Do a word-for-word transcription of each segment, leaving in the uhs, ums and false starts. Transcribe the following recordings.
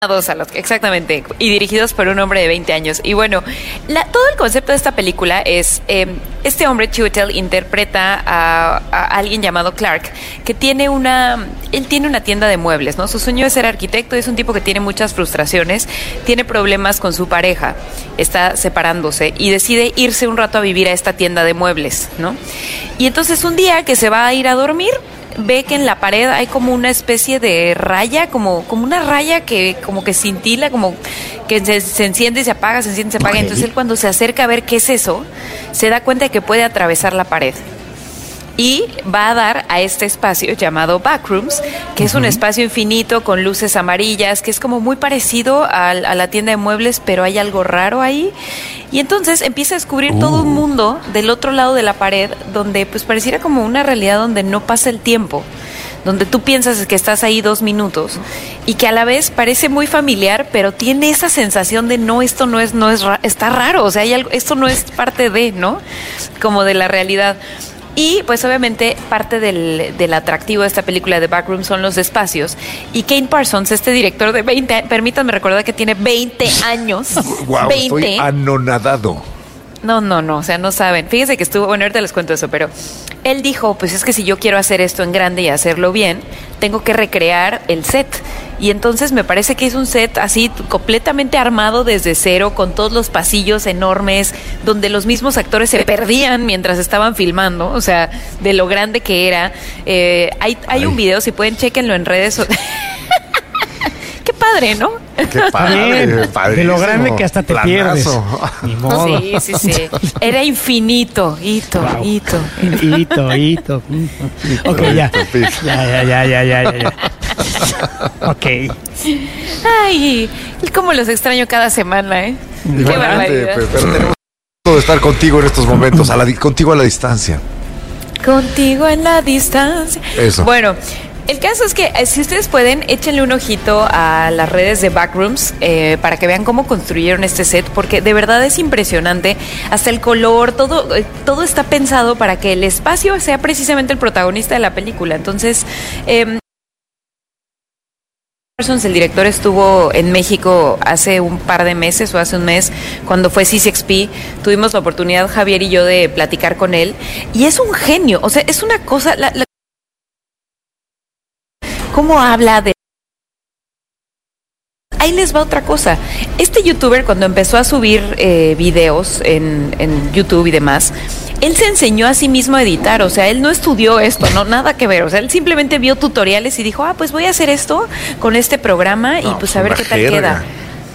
Dos a los, exactamente, y dirigidos por un hombre de veinte años. Y bueno, la, todo el concepto de esta película es, eh, este hombre, Chiwetel, interpreta a, a alguien llamado Clark, que tiene una, él tiene una tienda de muebles, ¿no? Su sueño es ser arquitecto, es un tipo que tiene muchas frustraciones, tiene problemas con su pareja, está separándose y decide irse un rato a vivir a esta tienda de muebles, ¿no? Y entonces un día que se va a ir a dormir, ve que en la pared hay como una especie de raya, como, como una raya que como que cintila, como que se, se enciende y se apaga, se enciende y se apaga. Okay. Entonces él, cuando se acerca a ver qué es eso, se da cuenta de que puede atravesar la pared. Y va a dar a este espacio llamado Backrooms, que uh-huh. es un espacio infinito con luces amarillas, que es como muy parecido a, a la tienda de muebles, pero hay algo raro ahí. Y entonces empieza a descubrir uh. todo un mundo del otro lado de la pared, donde pues pareciera como una realidad donde no pasa el tiempo, donde tú piensas que estás ahí dos minutos y que a la vez parece muy familiar, pero tiene esa sensación de no, esto no es, no es, ra- está raro, o sea, hay algo, esto no es parte de, ¿no? Como de la realidad. Y pues obviamente parte del, del atractivo de esta película de Backrooms son los espacios. Y Kane Parsons, este director de veinte, permítanme recordar que tiene veinte años. Wow, veinte. Estoy anonadado. No, no, no, o sea, no saben. Fíjense que estuvo, bueno, ahorita les cuento eso, pero él dijo, pues es que si yo quiero hacer esto en grande y hacerlo bien, tengo que recrear el set. Y entonces me parece que es un set así completamente armado desde cero, con todos los pasillos enormes, donde los mismos actores se perdían mientras estaban filmando, o sea, de lo grande que era. Eh, hay, hay un video, si pueden, chéquenlo en redes. Qué padre, ¿no? Qué padre, de lo grande que hasta te Planazo. pierdes. Ni modo. Sí, sí, sí. Era infinito. Hito, wow. hito. Hito, hito. Ok, ya. Ya, ya, ya, ya, ya, ya. Ok. Ay, cómo los extraño cada semana, ¿eh? Qué barbaridad. Pero, pero tenemos de estar contigo en estos momentos, a la, contigo a la distancia. Contigo en la distancia. Eso. Bueno, el caso es que eh, si ustedes pueden, échenle un ojito a las redes de Backrooms eh, para que vean cómo construyeron este set, porque de verdad es impresionante. Hasta el color, todo, eh, todo está pensado para que el espacio sea precisamente el protagonista de la película. Entonces, eh, el director estuvo en México hace un par de meses o hace un mes cuando fue C seis P. Tuvimos la oportunidad, Javier y yo, de platicar con él y es un genio, o sea, es una cosa, la, la, cómo habla de... Ahí les va otra cosa. Este youtuber, cuando empezó a subir eh, videos en, en YouTube y demás, él se enseñó a sí mismo a editar, o sea, él no estudió esto, no, nada que ver, o sea, él simplemente vio tutoriales y dijo, ah, pues voy a hacer esto con este programa y no, pues a ver qué tal jerga. queda.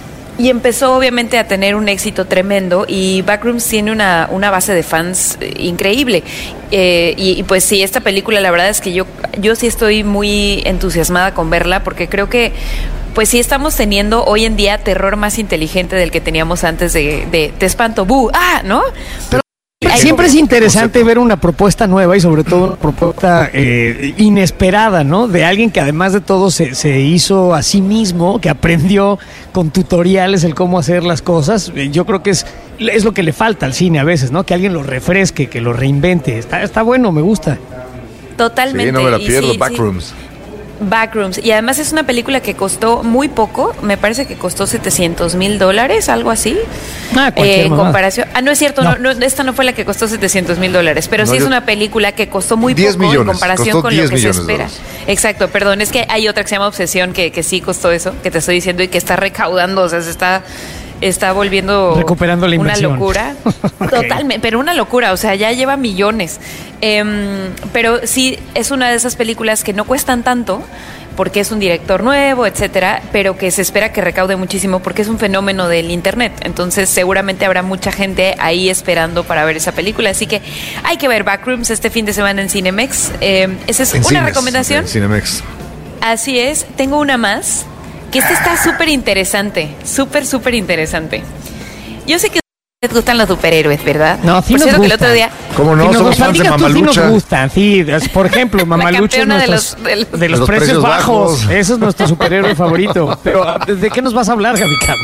Y empezó obviamente a tener un éxito tremendo y Backrooms tiene una, una base de fans increíble. Eh, y, y pues sí, esta película la verdad es que yo, yo sí estoy muy entusiasmada con verla porque creo que pues sí estamos teniendo hoy en día terror más inteligente del que teníamos antes de, de te espanto, ¡bu! ¡Ah! ¿No? Pero siempre es interesante ver una propuesta nueva y sobre todo una propuesta eh, inesperada, ¿no? De alguien que además de todo se, se hizo a sí mismo, que aprendió con tutoriales el cómo hacer las cosas. Yo creo que es, es lo que le falta al cine a veces, ¿no? Que alguien lo refresque, que lo reinvente. Está, está bueno, me gusta. Totalmente. Sí, no me la pierdo, sí, Backrooms. Sí. Backrooms, y además es una película que costó muy poco, me parece que costó setecientos mil dólares, algo así. Ah, eh, en comparación. Ah, no es cierto, no. No, no, esta no fue la que costó setecientos mil dólares, pero no, sí yo... es una película que costó muy poco millones, en comparación con lo que se espera. Exacto, perdón, es que hay otra que se llama Obsesión que, que sí costó eso, que te estoy diciendo, y que está recaudando, o sea, se está. Está volviendo recuperando la inversión. Una locura. Okay. Totalmente, pero una locura, o sea, ya lleva millones. Eh, pero sí, es una de esas películas que no cuestan tanto, porque es un director nuevo, etcétera, pero que se espera que recaude muchísimo porque es un fenómeno del internet. Entonces, seguramente habrá mucha gente ahí esperando para ver esa película. Así que hay que ver Backrooms este fin de semana en Cinemex. Eh, esa es en una cines, recomendación. En Cinemex. Así es. Tengo una más. Que este está súper interesante, súper, súper interesante. Yo sé que les gustan los superhéroes, ¿verdad? No, sí por nos cierto, gustan. que el otro día... ¿Cómo no? Si Somos nos fans de Mamalucha. Sí nos gustan, sí. Por ejemplo, Mamalucha es nuestros, de los, de los, de los, los precios, precios bajos. bajos. Ese es nuestro superhéroe favorito. Pero, ¿de qué nos vas a hablar, Gaby Cam?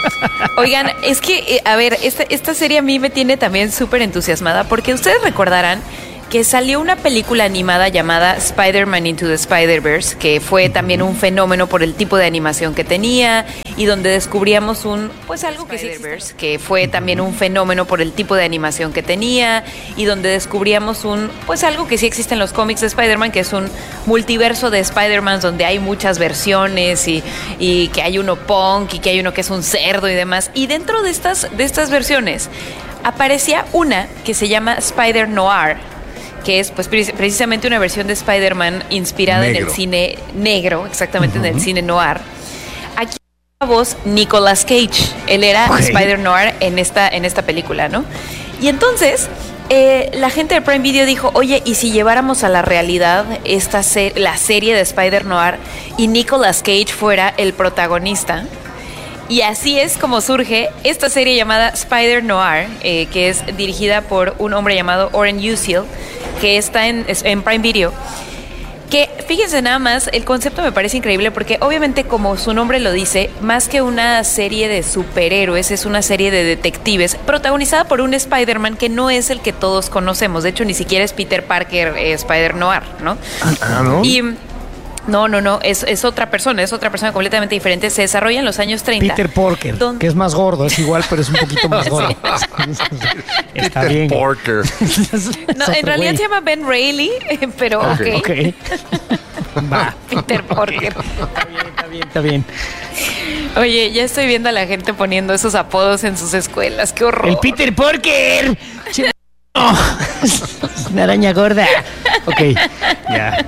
Oigan, es que, eh, a ver, esta, esta serie a mí me tiene también súper entusiasmada porque ustedes recordarán que salió una película animada llamada Spider-Man Into the Spider-Verse, que fue también un fenómeno por el tipo de animación que tenía y donde descubríamos un, pues algo que sí existe, que fue también un fenómeno por el tipo de animación que tenía y donde descubríamos un, pues algo que sí existe en los cómics de Spider-Man, que es un multiverso de Spider-Man donde hay muchas versiones y, y que hay uno punk y que hay uno que es un cerdo y demás. Y dentro de estas, de estas versiones aparecía una que se llama Spider-Noir, que es pues precisamente una versión de Spider-Man inspirada negro. en el cine negro, exactamente uh-huh. en el cine noir. Aquí la voz Nicolas Cage, él era okay. Spider-Noir en esta, en esta película, ¿no? Y entonces eh, la gente de Prime Video dijo, oye, ¿y si lleváramos a la realidad esta ser- la serie de Spider-Noir y Nicolas Cage fuera el protagonista? Y así es como surge esta serie llamada Spider-Noir, eh, que es dirigida por un hombre llamado Oren Uziel, que está en, en Prime Video. Que, fíjense nada más, el concepto me parece increíble porque obviamente, como su nombre lo dice, más que una serie de superhéroes, es una serie de detectives protagonizada por un Spider-Man que no es el que todos conocemos. De hecho, ni siquiera es Peter Parker, eh, Spider-Noir, ¿no? Ah, ¿no? Y... No, no, no, es, es otra persona, es otra persona completamente diferente. Se desarrolla en los años treinta. Peter Parker, don... que es más gordo, es igual, pero es un poquito más gordo. Está Peter bien. Parker. No, en realidad wey. se llama Ben Reilly, pero ah, ok. okay. Va. Peter Parker. Está bien, está bien, está bien. Oye, ya estoy viendo a la gente poniendo esos apodos en sus escuelas, qué horror. El Peter Parker. Oh, una araña gorda. Ok, ya.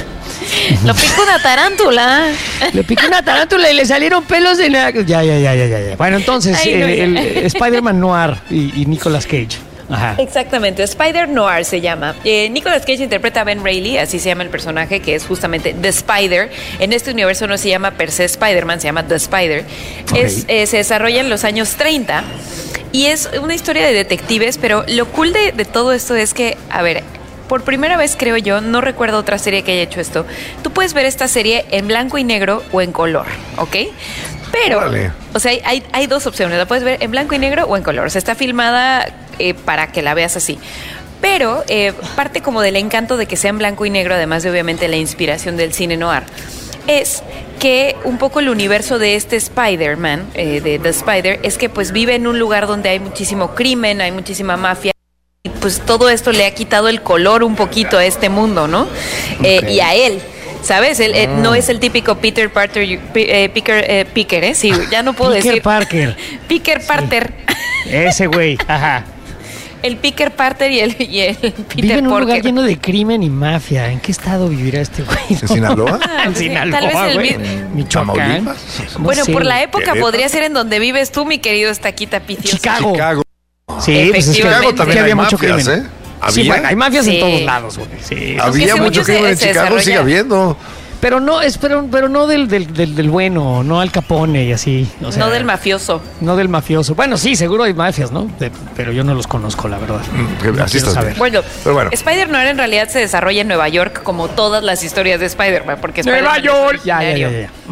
Lo picó una tarántula. Le picó una tarántula y le salieron pelos en la... Ya, ya, ya, ya, ya. Bueno, entonces, Ay, no, el, el Spider-Man Noir y, y Nicolas Cage. Ajá. Exactamente, Spider-Noir se llama. Eh, Nicolas Cage interpreta a Ben Reilly, así se llama el personaje, que es justamente The Spider. En este universo no se llama per se Spider-Man, se llama The Spider. Okay. Es, eh, se desarrolla en los años treinta y es una historia de detectives, pero lo cool de, de todo esto es que, a ver... Por primera vez, creo yo, no recuerdo otra serie que haya hecho esto. Tú puedes ver esta serie en blanco y negro o en color, ¿ok? Pero, vale. o sea, hay, hay dos opciones. La puedes ver en blanco y negro o en color. O sea, está filmada eh, para que la veas así. Pero eh, parte como del encanto de que sea en blanco y negro, además de obviamente la inspiración del cine noir, es que un poco el universo de este Spider-Man, eh, de The Spider, es que pues vive en un lugar donde hay muchísimo crimen, hay muchísima mafia. Y pues todo esto le ha quitado el color un poquito a este mundo, ¿no? Okay. Eh, y a él, ¿sabes? Él eh, no es el típico Peter Parker, eh, Picker, eh, Picker, ¿eh? Sí, ya no puedo Peter decir. Parker. Peter Parker. Sí. Ese güey, ajá. El Peter Parker y el, y el Peter Vive en un Parker. lugar lleno de crimen y mafia. ¿En qué estado vivirá este güey? ¿En Sinaloa? Ah, en Sinaloa, tal vez güey. El... Michoacán. No bueno, sé, por la época ¿Qué podría ser en donde vives tú, mi querido Estaquita Picioso. Chicago. Chicago. Sí, pues es que, Chicago también que había hay mucho mafias, crimen. ¿eh? Sí, bueno, hay mafias sí. en todos lados, güey. Sí. Había mucho crimen en Chicago, sigue habiendo. Pero no, es, pero, pero no del, del, del, del bueno, no Al Capone y así. O sea, no del mafioso. No del mafioso. Bueno, sí, seguro hay mafias, ¿no? De, pero yo no los conozco, la verdad. Mm, no así está saber. Bueno, bueno. Spider-Noir en realidad se desarrolla en Nueva York, como todas las historias de Spider-Man, porque Nueva Spider-Man York. Ya, ya, ya,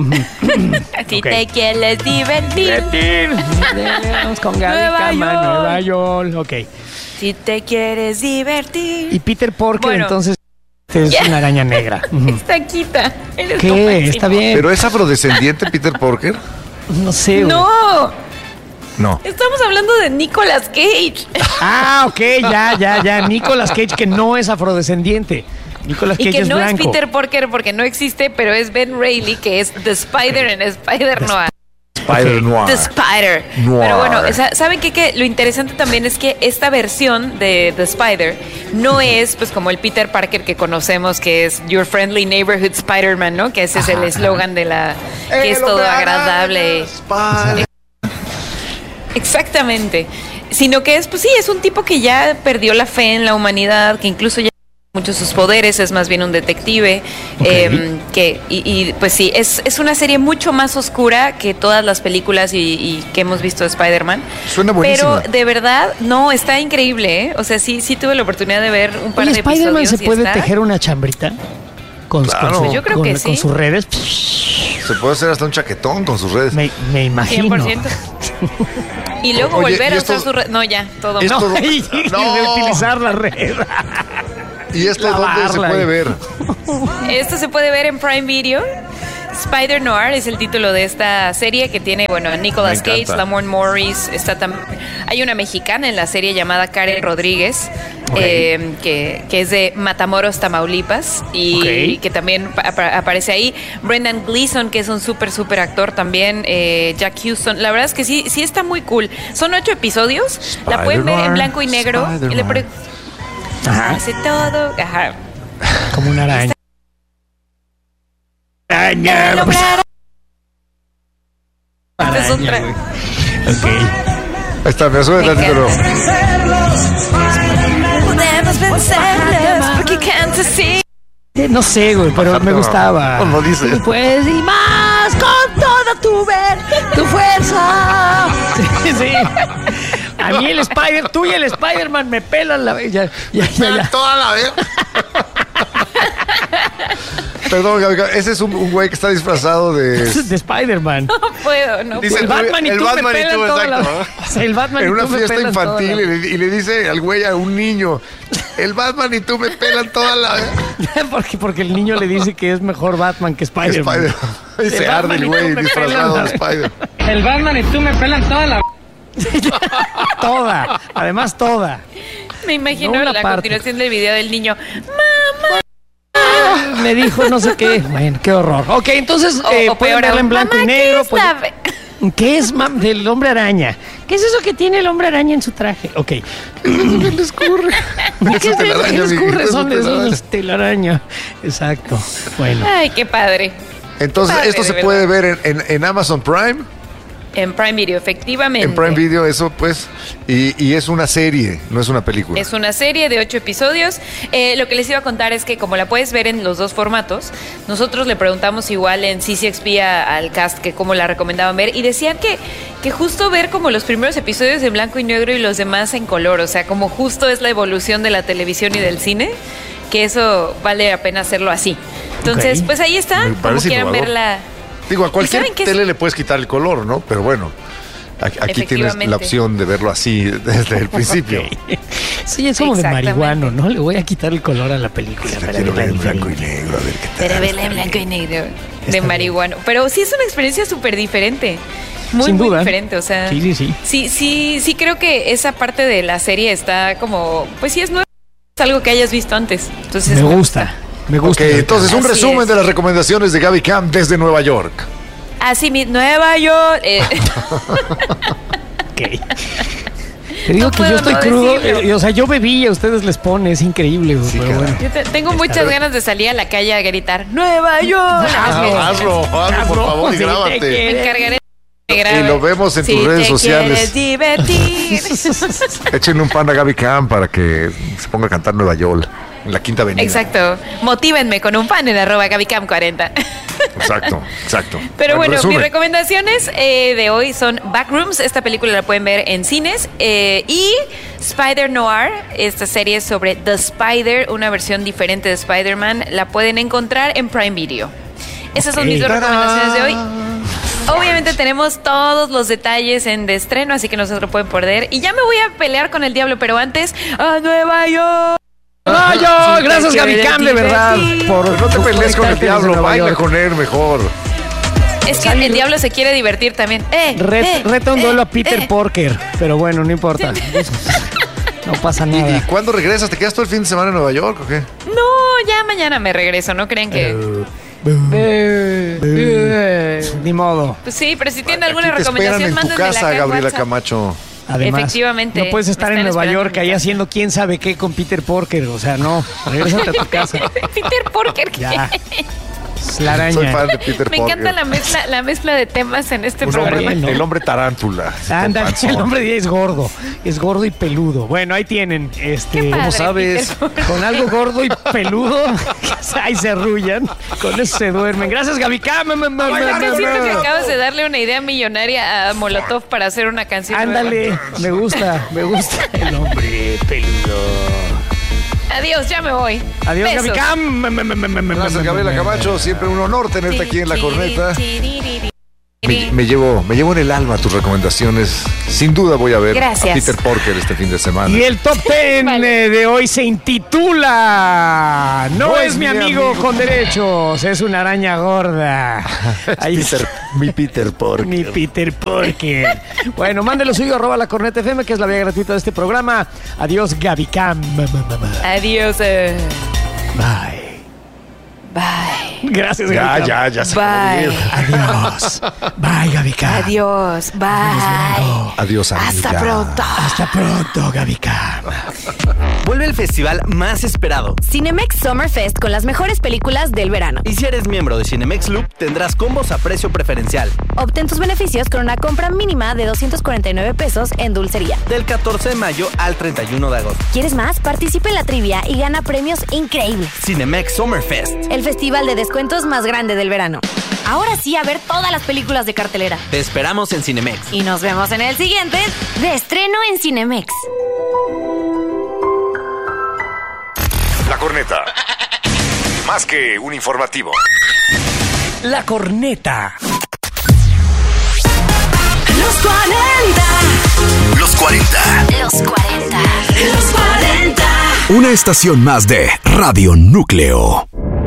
ya. Si okay. te quieres divertir. divertir. Vamos con Gaby Cama, Nueva York. Ok. Si te quieres divertir. Y Peter Parker, bueno. entonces, es yeah. una araña negra. Estaquita. ¿Qué? Está bien. ¿Pero es afrodescendiente Peter Parker? No sé. No. No. Estamos hablando de Nicolas Cage. Ah, ok, ya, ya, ya. Nicolas Cage, que no es afrodescendiente. Nicolas Cage y que es no blanco. es Peter Parker porque no existe, pero es Ben Reilly, que es The Spider en Spider-Noir. Spider-Noir. The Spider. Noir. Pero bueno, ¿saben qué? Que lo interesante también es que esta versión de The Spider no es pues como el Peter Parker que conocemos, que es Your Friendly Neighborhood Spider-Man, ¿no? Que ese es el eslogan de la... que es todo agradable. Exactamente. Sino que es, pues sí, es un tipo que ya perdió la fe en la humanidad, que incluso ya muchos sus poderes, es más bien un detective, okay. eh, que y, y pues sí, es, es una serie mucho más oscura que todas las películas y, y que hemos visto de Spider-Man. Suena buenísima. Pero de verdad, no, está increíble, ¿eh? O sea, sí, sí tuve la oportunidad de ver un par Oye, de Spider-Man episodios. se puede está... tejer una chambrita con, claro. con, su, Yo creo con, que con sí. sus redes. Se puede hacer hasta un chaquetón con sus redes. Me, me imagino. cien por ciento. Y luego Oye, volver ¿y a estos, usar su red. No, ya, todo esto, no, y, no. reutilizar la red. ¿Y esto dónde se puede ver? Esto se puede ver en Prime Video. Spider Noir es el título de esta serie que tiene, bueno, a Nicolas Cage, Lamorne Morris, está también, hay una mexicana en la serie llamada Karen Rodríguez, okay. eh, que, que es de Matamoros, Tamaulipas, y okay. que también ap aparece ahí. Brendan Gleeson, que es un súper, súper actor también, eh, Jack Houston. La verdad es que sí, sí está muy cool. Son ocho episodios, Spider la pueden ver en blanco y negro. Y le pre Ajá. Hace todo, ajá. Como una araña. Araña. Este es otra. Ok. Ahí está, me sube el título. Podemos vencerlos porque canto así. No sé, güey, pero no, me gustaba. No, no dice. Tú puedes y más con toda tu ver, tu fuerza. Sí, sí. A mí el Spider, tú y el Spider-Man me pelan la vez. Ya, ya, ya, ya. Toda la vez. Perdón, ese es un, un güey que está disfrazado de... de Spider-Man. No puedo, no dice, puedo. El Batman y el tú Batman me pelan y tú, toda exacto. la... El Batman en y una tú me fiesta pelan infantil toda la... y, le, y le dice al güey a un niño, el Batman y tú me pelan toda la... porque, porque el niño le dice que es mejor Batman que Spider-Man. Spider y se arde el güey disfrazado de Spider. El Batman y tú me pelan toda la... Toda, además toda. Me imagino no la parte. continuación del video del niño. Mamá. Me dijo no sé qué. Bueno, qué horror. Ok, entonces o, eh, o pueden peor, verla en blanco mamá, y negro. ¿qué, Puede... ¿Qué es mam del hombre araña? ¿Qué es eso que tiene el hombre araña en su traje? Ok. ¿Qué le escurre? ¿Qué es eso que le escurre? Son esos telaraña. Exacto. Bueno. Ay, qué padre. Entonces, qué padre, esto se verdad. puede ver en, en, en Amazon Prime. En Prime Video, efectivamente. En Prime Video, eso pues. Y, y es una serie, no es una película. Es una serie de ocho episodios. Eh, lo que les iba a contar es que como la puedes ver en los dos formatos, nosotros le preguntamos igual en C C X P a, al cast que cómo la recomendaban ver y decían que, que justo ver como los primeros episodios en blanco y negro y los demás en color, o sea, como justo es la evolución de la televisión y del cine, que eso vale la pena hacerlo así. Entonces, okay. pues ahí está, Me como quieran innovador. verla. Digo, a cualquier tele es? le puedes quitar el color, ¿no? Pero bueno, aquí tienes la opción de verlo así desde el principio. Okay. Sí, es como de marihuano, ¿no? Le voy a quitar el color a la película. La quiero ver en blanco y negro, a ver qué tal. Para verla en blanco y negro, de marihuano. Pero sí es una experiencia súper diferente. Muy, Sin muy duda. diferente, o sea. Sí, sí, sí. Sí, sí, sí creo que esa parte de la serie está como, pues sí es nuevo, es algo que hayas visto antes. Entonces me, me gusta. gusta. Me gusta. Ok, entonces un Así resumen es. de las recomendaciones de Gaby Cam desde Nueva York. Así mi Nueva York. Eh. Okay. Te digo No que puedo yo estoy no crudo, decirlo. eh, o sea, yo bebí y a ustedes les pone, es increíble. Güey, Sí, pero caray. bueno. Yo te- tengo muchas ganas de salir a la calle a gritar Nueva York. Hazlo, hazlo, hazlo, por favor, y Sí, te grábate. Me encargaré de que Y grabe. lo vemos en Si tus redes te sociales. quieres divertir. Échenle un pan a Gaby Cam para que se ponga a cantar Nueva York en la Quinta Avenida. Exacto. Motívenme con un pan en arroba Gabicam cuarenta. Exacto, exacto. Pero bueno, Resumen. mis recomendaciones eh, de hoy son Backrooms. Esta película la pueden ver en cines. Eh, y Spider Noir, esta serie sobre The Spider, una versión diferente de Spider-Man, la pueden encontrar en Prime Video. Esas son Ok. mis dos recomendaciones de hoy. Obviamente tenemos todos los detalles en de estreno, así que no se lo pueden perder. Y ya me voy a pelear con el diablo, pero antes, ¡a Nueva York! No, yo, gracias Gaby Cam, de verdad. Por, Pero no te por pelees con el conectarte desde diablo, Nueva baila York. con él mejor. Es que el diablo se quiere divertir también. Eh, Ret- eh, reta un eh, duelo a Peter eh. Porker, pero bueno, no importa. No pasa ¿Y, nada. y cuándo regresas? ¿Te quedas todo el fin de semana en Nueva York o qué? No, ya mañana me regreso, ¿no creen que...? Eh, eh, Ni modo. Pues sí, pero si tienen alguna Aquí te esperan recomendación, en tu mándenmela casa, acá en Gabriela WhatsApp. Camacho. Además, Efectivamente, no puedes me estar en están Nueva esperando York en mi ahí casa. haciendo quién sabe qué con Peter Porker. O sea, no, regrésate a tu casa. Peter Porker. ¿qué? Ya. Es la araña. Soy fan de Peter Me Porker. encanta la mezcla, la mezcla de temas en este Un programa. hombre- ¿no? El hombre tarántula. Anda, Panzón. el hombre de es gordo, es gordo y peludo. Bueno, ahí tienen, este, Qué padre, ¿cómo sabes? Peter Porker. Con algo gordo y peludo, ahí se arrullan, con eso se duermen. Gracias, Gaby Cam. Es que siento que acabas de darle una idea millonaria a Molotov para hacer una canción. Ándale, nueva. me gusta, me gusta el hombre peludo. Adiós, ya me voy. Adiós, Besos. Gaby Cam. Gracias, Gabriela Camacho. Siempre un honor tenerte aquí en La Corneta. Me, me llevo, me llevo en el alma tus recomendaciones. Sin duda voy a ver Gracias. a Peter Porker este fin de semana. Y el top ten vale. de hoy se intitula No, no es, es mi amigo, amigo con derechos, es una araña gorda. Ahí Peter, mi Peter Porker. Mi Peter Porker. Bueno, mándelo suyo, arroba la Corneta F M, que es la vía gratuita de este programa. Adiós, Gaby Cam. Adiós. Eh. Bye. Bye. Gracias, ya, Gaby. Ya, ya, ya se Bye. Adiós. Bye, Gaby Cam. Adiós. Bye. Adiós, amiga. Hasta pronto. Hasta pronto, Gaby Cam. Vuelve el festival más esperado, Cinemex Summer Fest, con las mejores películas del verano. Y si eres miembro de Cinemex Loop, tendrás combos a precio preferencial. Obtén tus beneficios con una compra mínima de doscientos cuarenta y nueve pesos en dulcería. Del catorce de mayo al treinta y uno de agosto. ¿Quieres más? Participa en la trivia y gana premios increíbles. Cinemex Summer Fest, el festival de descuentos más grande del verano. Ahora sí, a ver todas las películas de cartelera. Te esperamos en Cinemex. Y nos vemos en el siguiente de estreno en Cinemex. La Corneta. Más que un informativo. La Corneta. Los cuarenta. Los cuarenta. Los cuarenta. Los cuarenta. Una estación más de Radio Núcleo.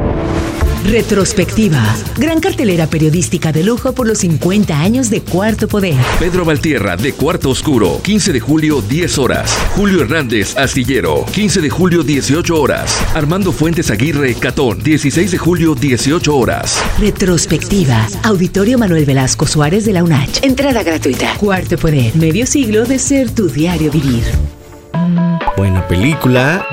Retrospectiva. Gran cartelera periodística de lujo por los cincuenta años de Cuarto Poder. Pedro Valtierra, de Cuarto Oscuro, quince de julio, diez horas. Julio Hernández, Astillero, quince de julio, dieciocho horas. Armando Fuentes Aguirre, Catón, dieciséis de julio, dieciocho horas. Retrospectiva. Auditorio Manuel Velasco Suárez de la UNACH. Entrada gratuita. Cuarto Poder. Medio siglo de ser tu diario vivir. Buena película,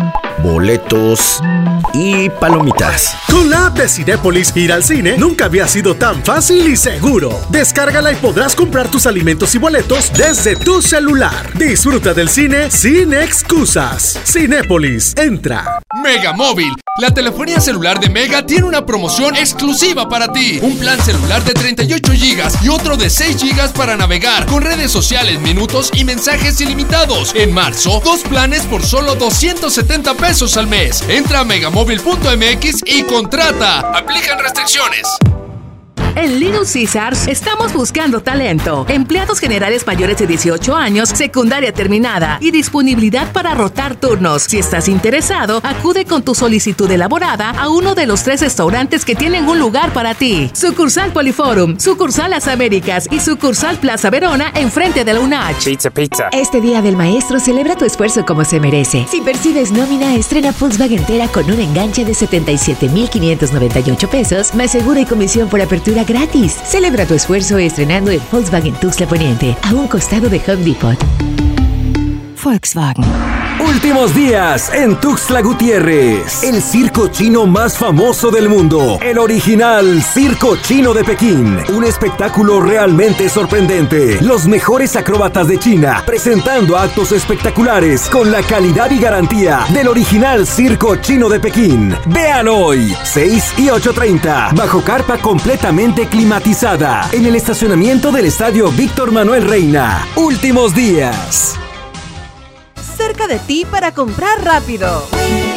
boletos y palomitas. Con la app de Cinépolis, ir al cine nunca había sido tan fácil y seguro. Descárgala y podrás comprar tus alimentos y boletos desde tu celular. Disfruta del cine sin excusas. Cinépolis, entra. Mega Móvil, la telefonía celular de Mega tiene una promoción exclusiva para ti. Un plan celular de treinta y ocho gigas y otro de seis gigas para navegar, con redes sociales, minutos y mensajes ilimitados. En marzo, dos planes por solo doscientos setenta pesos al mes. Entra a megamóvil punto m x y contrata. Aplican restricciones. En Little Caesars estamos buscando talento, empleados generales mayores de dieciocho años, secundaria terminada y disponibilidad para rotar turnos. Si estás interesado, acude con tu solicitud elaborada a uno de los tres restaurantes que tienen un lugar para ti. Sucursal Poliforum, sucursal Las Américas y sucursal Plaza Verona enfrente de la UNACH. Pizza, pizza. Este Día del Maestro celebra tu esfuerzo como se merece. Si percibes nómina, estrena Volkswagen Tera con un enganche de setenta y siete mil quinientos noventa y ocho pesos, más seguro y comisión por apertura gratis. Celebra tu esfuerzo estrenando el Volkswagen Tuxtla Poniente, a un costado de Home Depot. Volkswagen. Últimos días en Tuxtla Gutiérrez. El circo chino más famoso del mundo. El original Circo Chino de Pekín. Un espectáculo realmente sorprendente. Los mejores acróbatas de China presentando actos espectaculares con la calidad y garantía del original Circo Chino de Pekín. Vean hoy, seis y ocho treinta, bajo carpa completamente climatizada, en el estacionamiento del Estadio Víctor Manuel Reina. Últimos días. Cerca de ti para comprar rápido.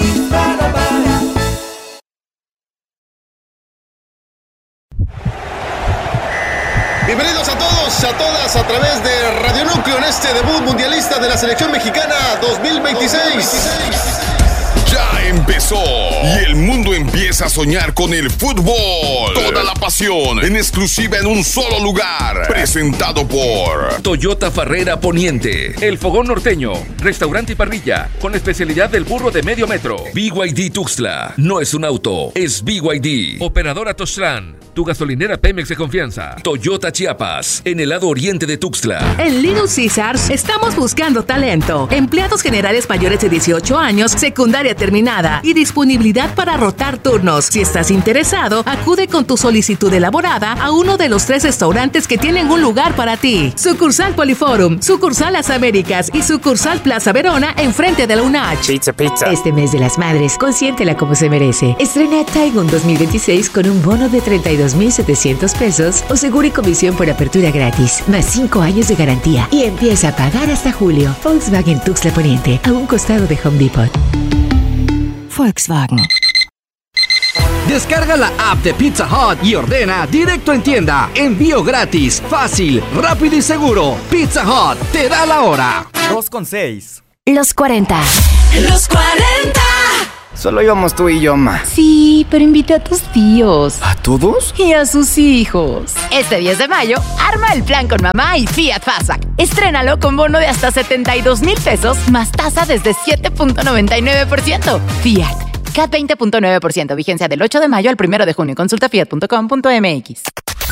Bienvenidos a todos, a todas, a través de Radio Núcleo en este debut mundialista de la selección mexicana dos mil veintiséis. Ya empezó y el mundo empieza a soñar con el fútbol. Toda la pasión en exclusiva en un solo lugar. Presentado por Toyota Farrera Poniente, El Fogón Norteño, restaurante y parrilla con especialidad del burro de medio metro. B Y D Tuxtla, no es un auto, es B Y D. Operadora Tostran, tu gasolinera Pemex de confianza. Toyota Chiapas, en el lado oriente de Tuxtla. En Little Caesars estamos buscando talento, empleados generales mayores de dieciocho años, secundaria terminada y disponibilidad para rotar turnos. Si estás interesado, acude con tu solicitud elaborada a uno de los tres restaurantes que tienen un lugar para ti. Sucursal Poliforum, sucursal Las Américas y sucursal Plaza Verona enfrente de la UNACH. Pizza, pizza. Este mes de las madres, consiéntela como se merece. Estrena Taigun dos mil veintiséis con un bono de treinta y dos mil setecientos pesos o seguro y comisión por apertura gratis, más cinco años de garantía y empieza a pagar hasta julio. Volkswagen Tuxtla Poniente, a un costado de Home Depot. Volkswagen. Descarga la app de Pizza Hut y ordena directo en tienda. Envío gratis, fácil, rápido y seguro. Pizza Hut te da la hora. dos con seis. Los cuarenta. Los cuarenta. Solo íbamos tú y yo, ma. Sí, pero invité a tus tíos. ¿A todos? Y a sus hijos. Este diez de mayo, arma el plan con mamá y Fiat Fastback. Estrénalo con bono de hasta setenta y dos mil pesos más tasa desde siete punto noventa y nueve por ciento. Fiat. C A T veinte punto nueve por ciento. Vigencia del ocho de mayo al primero de junio. Consulta fiat punto com punto m x.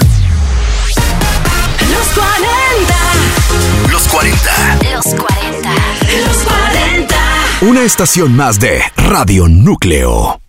Los cuarenta. Los cuarenta. Los cuarenta. Los cuarenta. Una estación más de Radio Núcleo.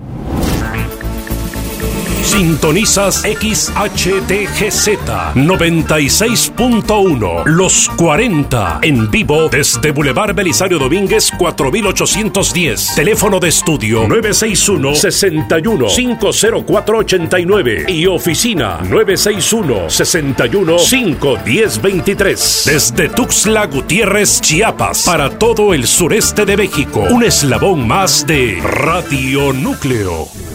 Sintonizas X H T G Z noventa y seis punto uno. Los cuarenta. En vivo desde Boulevard Belisario Domínguez cuatro mil ochocientos diez. Teléfono de estudio nueve seis uno, seis uno, cinco cero cuatro, ocho nueve. Y oficina nueve seis uno, seis uno, cinco uno cero, veintitrés. Desde Tuxtla Gutiérrez, Chiapas. Para todo el sureste de México. Un eslabón más de Radio Núcleo.